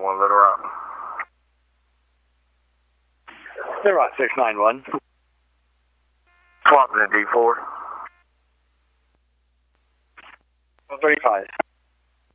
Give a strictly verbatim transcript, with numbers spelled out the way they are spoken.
one, Little Rock. Little Rock six nine one. Swamp's in D four. one thirty-five.